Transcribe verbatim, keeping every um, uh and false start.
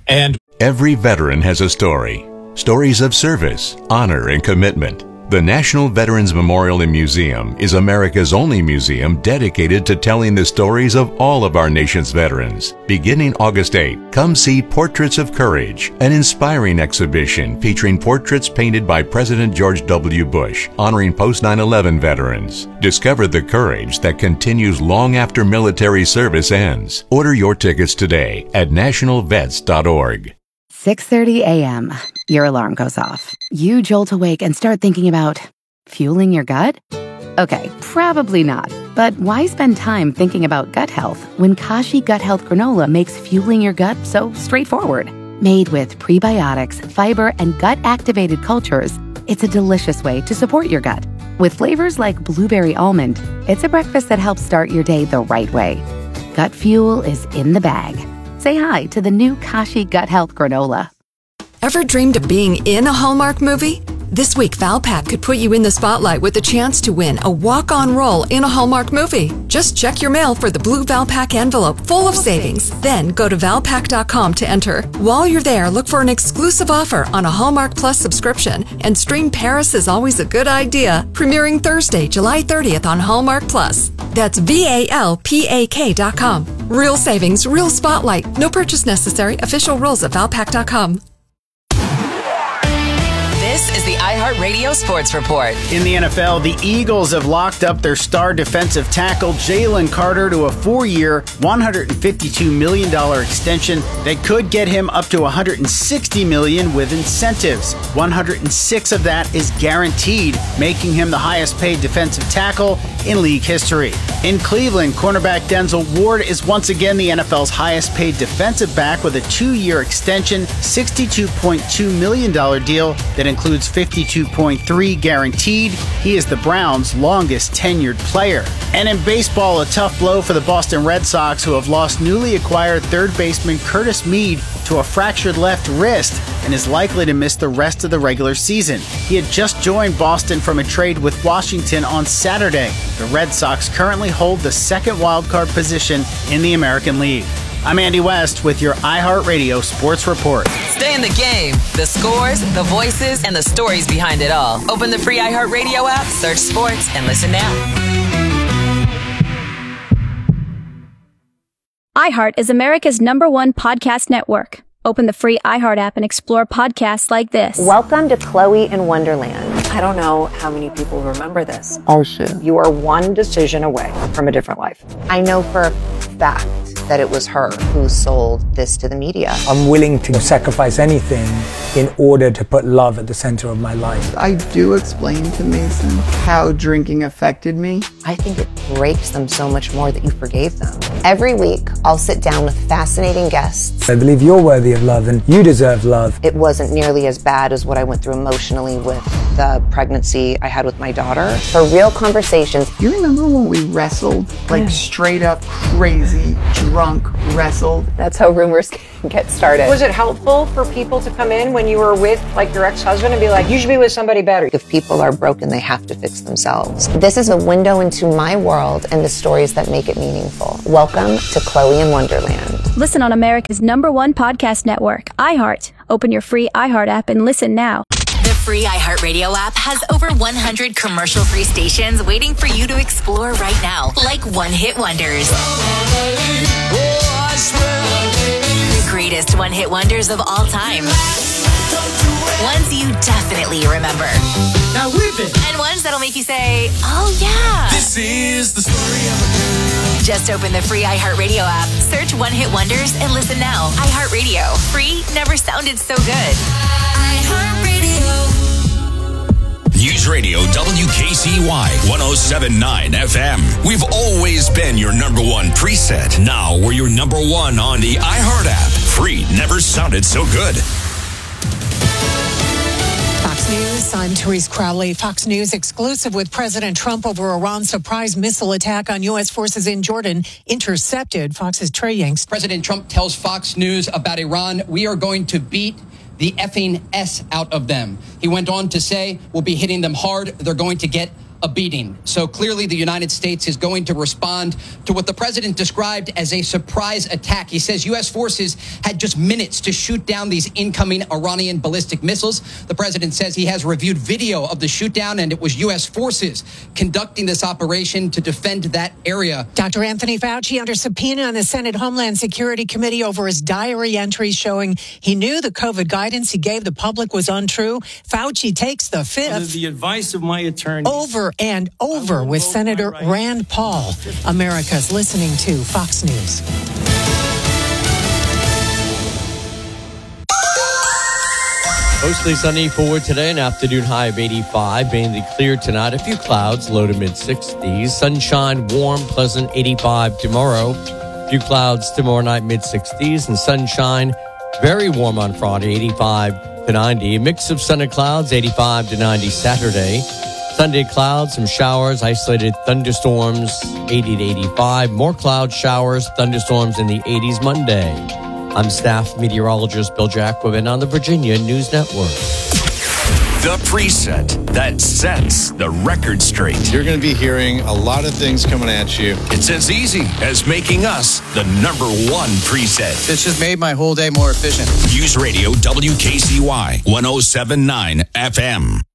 And every veteran has a story. Stories of service, honor, and commitment. The National Veterans Memorial and Museum is America's only museum dedicated to telling the stories of all of our nation's veterans. Beginning August eighth, come see Portraits of Courage, an inspiring exhibition featuring portraits painted by President George W. Bush, honoring post nine eleven veterans. Discover the courage that continues long after military service ends. Order your tickets today at national vets dot org. six thirty a.m. Your alarm goes off. You jolt awake and start thinking about fueling your gut? Okay, probably not. But why spend time thinking about gut health when Kashi Gut Health Granola makes fueling your gut so straightforward? Made with prebiotics, fiber, and gut-activated cultures, it's a delicious way to support your gut. With flavors like blueberry almond, it's a breakfast that helps start your day the right way. Gut fuel is in the bag. Say hi to the new Kashi Gut Health Granola. Ever dreamed of being in a Hallmark movie? This week, Valpak could put you in the spotlight with a chance to win a walk-on role in a Hallmark movie. Just check your mail for the blue Valpak envelope full of savings. Then go to valpak dot com to enter. While you're there, look for an exclusive offer on a Hallmark Plus subscription and stream Paris is Always a Good Idea, premiering Thursday, July thirtieth on Hallmark Plus. That's V A L P A K dot com. Real savings, real spotlight. No purchase necessary. Official rules at valpak dot com. This is the iHeartRadio Sports Report. In the N F L, the Eagles have locked up their star defensive tackle, Jalen Carter, to a four-year, one hundred fifty-two million dollars extension that could get him up to one hundred sixty million dollars with incentives. one hundred six of that is guaranteed, making him the highest-paid defensive tackle in league history. In Cleveland, cornerback Denzel Ward is once again the N F L's highest-paid defensive back with a two-year extension, sixty-two point two million dollars deal that includes fifty-two point three guaranteed. He is the Browns' longest tenured player. And in baseball, a tough blow for the Boston Red Sox, who have lost newly acquired third baseman Curtis Mead to a fractured left wrist and is likely to miss the rest of the regular season. He had just joined Boston from a trade with Washington on Saturday. The Red Sox currently hold the second wildcard position in the American League. I'm Andy West with your iHeartRadio Sports Report. Stay in the game. The scores, the voices, and the stories behind it all. Open the free iHeartRadio app, search sports, and listen now. iHeart is America's number one podcast network. Open the free iHeart app and explore podcasts like this. Welcome to Chloe in Wonderland. I don't know how many people remember this. Oh, shit. You are one decision away from a different life. I know for a fact that it was her who sold this to the media. I'm willing to sacrifice anything in order to put love at the center of my life. I do explain to Mason how drinking affected me. I think it breaks them so much more that you forgave them. Every week, I'll sit down with fascinating guests. I believe you're worthy of love and you deserve love. It wasn't nearly as bad as what I went through emotionally with the pregnancy I had with my daughter. For real conversations. You remember when we wrestled? Like straight up crazy, drunk wrestled? That's how rumors get started. Was it helpful for people to come in when you were with like your ex-husband and be like, you should be with somebody better? If people are broken, they have to fix themselves. This is a window into my world and the stories that make it meaningful. Welcome to Chloe in Wonderland. Listen on America's number one podcast network, iHeart. Open your free iHeart app and listen now. The free iHeartRadio app has over one hundred commercial-free stations waiting for you to explore right now, like one-hit wonders. The greatest one-hit wonders of all time. Ones you definitely remember. Now whip it. And ones that'll make you say, oh yeah. This is the story of a girl. Just open the free iHeartRadio app, search One Hit Wonders, and listen now. iHeartRadio. Free never sounded so good. iHeartRadio. News Radio W K C Y one oh seven point nine F M. We've always been your number one preset. Now we're your number one on the iHeart app. Free never sounded so good. Fox News, I'm Therese Crowley. Fox News exclusive with President Trump over Iran's surprise missile attack on U S forces in Jordan intercepted. Fox's Trey Yanks. President Trump tells Fox News about Iran, we are going to beat the effing S out of them. He went on to say, we'll be hitting them hard. They're going to get a beating. So clearly the United States is going to respond to what the president described as a surprise attack. He says U S forces had just minutes to shoot down these incoming Iranian ballistic missiles. The president says he has reviewed video of the shoot down, and it was U S forces conducting this operation to defend that area. Doctor Anthony Fauci under subpoena on the Senate Homeland Security Committee over his diary entries showing he knew the COVID guidance he gave the public was untrue. Fauci takes the fifth. Under the advice of my attorney. Over and over with Senator right. Rand Paul. America's listening to Fox News. Mostly sunny for today, an afternoon high of eighty-five, mainly clear tonight. A few clouds, low to mid sixties. Sunshine, warm, pleasant, eighty-five tomorrow. A few clouds tomorrow night, mid sixties. And sunshine, very warm on Friday, eighty-five to ninety. A mix of sun and clouds, eighty-five to ninety Saturday. Sunday clouds, some showers, isolated thunderstorms, eighty to eighty-five. More clouds, showers, thunderstorms in the eighties Monday. I'm staff meteorologist Bill Jacobin on the Virginia News Network. The preset that sets the record straight. You're going to be hearing a lot of things coming at you. It's as easy as making us the number one preset. This just made my whole day more efficient. News Radio W K C Y one oh seven point nine F M.